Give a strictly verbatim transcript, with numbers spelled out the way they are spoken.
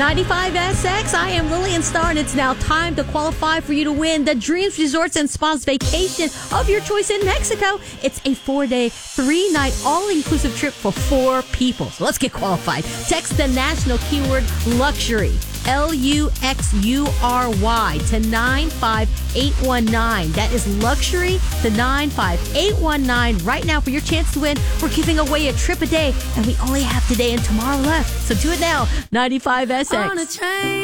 ninety-five S X, I am Lillian Starr, and it's now time to qualify for you to win the Dreams Resorts and Spas vacation of your choice in Mexico. It's a four-day, three-night, all-inclusive trip for four people. So let's get qualified. Text the national keyword luxury, L U X U R Y, to nine five eight one nine. That is luxury to nine five eight one nine right now for your chance to win. We're giving away a trip a day, and we only have today and tomorrow left. So do it now. ninety-five S X.